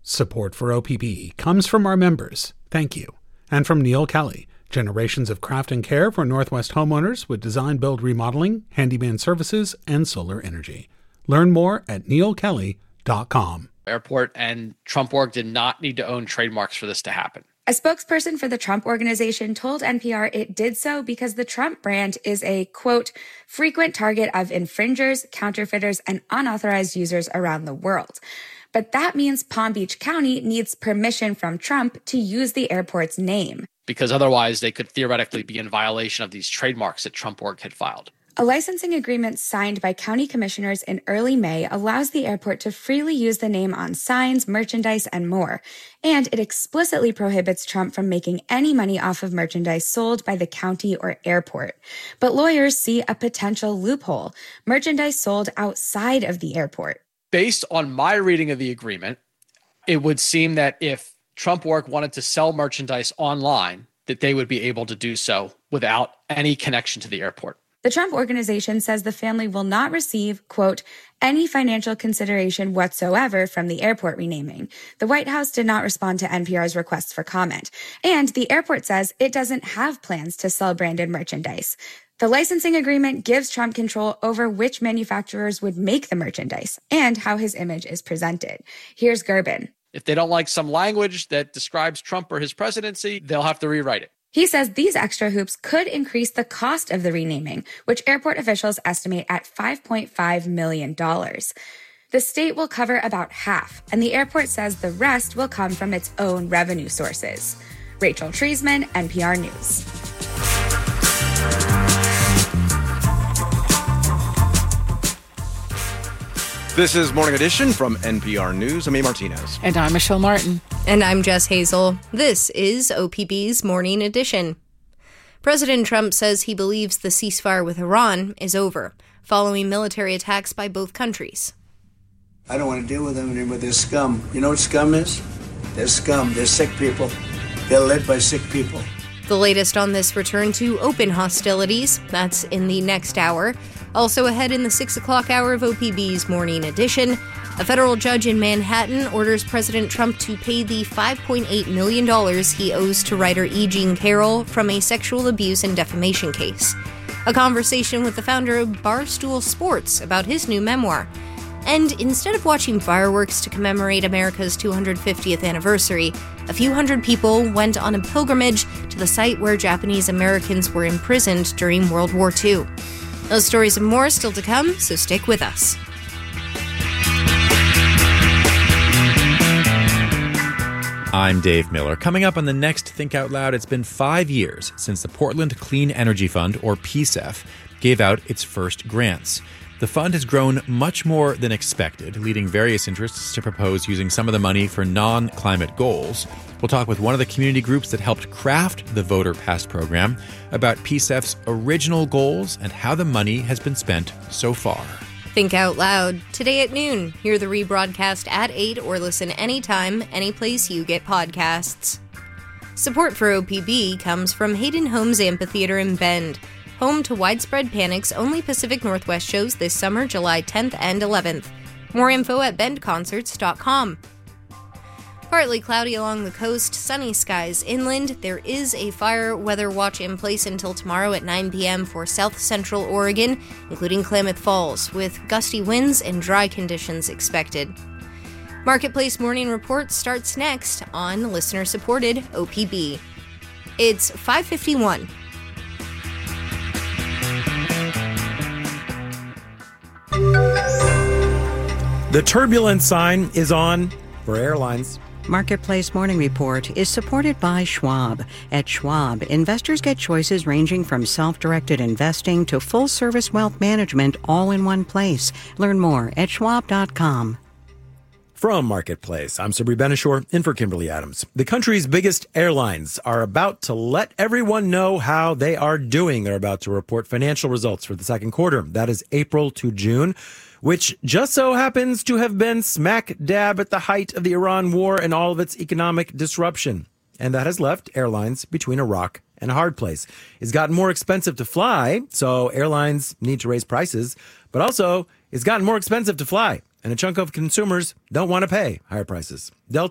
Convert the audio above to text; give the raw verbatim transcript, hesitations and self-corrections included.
Support for O P B comes from our members. Thank you. And from Neil Kelly, generations of craft and care for Northwest homeowners with design, build, remodeling, handyman services, and solar energy. Learn more at neil kelly dot com. Airport and Trump Org did not need to own trademarks for this to happen. A spokesperson for the Trump Organization told N P R it did so because the Trump brand is a, quote, frequent target of infringers, counterfeiters, and unauthorized users around the world. But that means Palm Beach County needs permission from Trump to use the airport's name. Because otherwise they could theoretically be in violation of these trademarks that Trump Org had filed. A licensing agreement signed by county commissioners in early May allows the airport to freely use the name on signs, merchandise, and more. And it explicitly prohibits Trump from making any money off of merchandise sold by the county or airport. But lawyers see a potential loophole: merchandise sold outside of the airport. Based on my reading of the agreement, it would seem that if Trump Org wanted to sell merchandise online, that they would be able to do so without any connection to the airport. The Trump Organization says the family will not receive, quote, any financial consideration whatsoever from the airport renaming. The White House did not respond to N P R's request for comment. And the airport says it doesn't have plans to sell branded merchandise. The licensing agreement gives Trump control over which manufacturers would make the merchandise and how his image is presented. Here's Gerben. If they don't like some language that describes Trump or his presidency, they'll have to rewrite it. He says these extra hoops could increase the cost of the renaming, which airport officials estimate at five point five million dollars. The state will cover about half, and the airport says the rest will come from its own revenue sources. Rachel Treisman, N P R News. This is Morning Edition from N P R News. I'm A. Martinez. And I'm Michelle Martin. And I'm Jess Hazel. This is O P B's Morning Edition. President Trump says he believes the ceasefire with Iran is over, following military attacks by both countries. I don't want to deal with them anymore. They're scum. You know what scum is? They're scum. They're sick people. They're led by sick people. The latest on this return to open hostilities. That's in the next hour. Also ahead in the six o'clock hour of O P B's Morning Edition, a federal judge in Manhattan orders President Trump to pay the five point eight million dollars he owes to writer E. Jean Carroll from a sexual abuse and defamation case. A conversation with the founder of Barstool Sports about his new memoir. And instead of watching fireworks to commemorate America's two hundred fiftieth anniversary, a few hundred people went on a pilgrimage to the site where Japanese Americans were imprisoned during World War Two. Those stories and more still to come, so stick with us. I'm Dave Miller. Coming up on the next Think Out Loud, it's been five years since the Portland Clean Energy Fund, or P C E F, gave out its first grants. The fund has grown much more than expected, leading various interests to propose using some of the money for non-climate goals. We'll talk with one of the community groups that helped craft the Voter Pass program about P C E F's original goals and how the money has been spent so far. Think Out Loud, today at noon. Hear the rebroadcast at eight or listen anytime, anyplace you get podcasts. Support for O P B comes from Hayden Homes Amphitheater in Bend, home to Widespread Panic's only Pacific Northwest shows this summer, July tenth and eleventh. More info at bend concerts dot com. Partly cloudy along the coast, sunny skies inland. There is a fire weather watch in place until tomorrow at nine p.m. for south central Oregon, including Klamath Falls, with gusty winds and dry conditions expected. Marketplace Morning Report starts next on listener-supported O P B. It's five fifty-one. The turbulence sign is on for airlines. Marketplace Morning Report is supported by Schwab. At Schwab, investors get choices ranging from self-directed investing to full-service wealth management all in one place. Learn more at schwab dot com. From Marketplace, I'm Sabri Benishore, in for Kimberly Adams. The country's biggest airlines are about to let everyone know how they are doing. They're about to report financial results for the second quarter. That is April to June, which just so happens to have been smack dab at the height of the Iran war and all of its economic disruption. And that has left airlines between a rock and a hard place. It's gotten more expensive to fly, so airlines need to raise prices, but also it's gotten more expensive to fly, and a chunk of consumers don't want to pay higher prices. Delta